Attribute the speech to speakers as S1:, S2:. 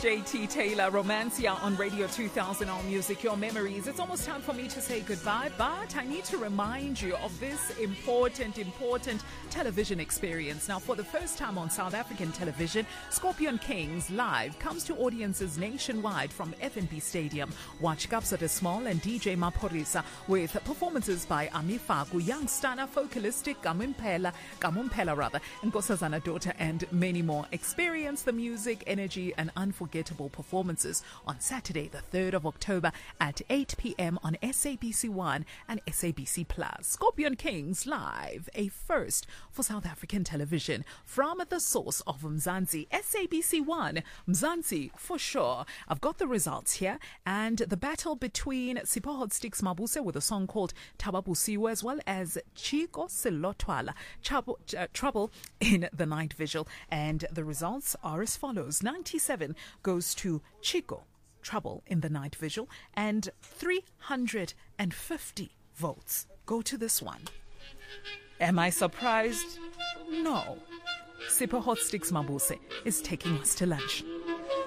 S1: JT Taylor, Romancia on Radio 2000 All Music, Your Memories. It's almost time for me to say goodbye, but I need to remind you of this important television experience. Now, for the first time on South African television, Scorpion Kings Live comes to audiences nationwide from FNB Stadium. Watch Kapsa de Small and DJ Maphorisa with performances by Ami Faku, Young Stunner, Vocalistic, Kamumpela, Nkosazana Daughter, and many more. Experience the music, energy, and unforgettable performances on Saturday, the 3rd of October at 8 p.m. on SABC1 and SABC Plus. Scorpion Kings Live, a first for South African television. From the source of Mzansi, SABC1, Mzansi for sure. I've got the results here, and the battle between Sipho Hot Sticks Mabuse with a song called Tababusiwe, as well as Chico Selotwala, Trouble in the Night Vigil. And the results are as follows. 97 goes to Chico, Trouble in the Night Vigil, and 350 votes go to this one. Am I surprised? No. Sipho Hot Sticks Mabuse is taking us to lunch.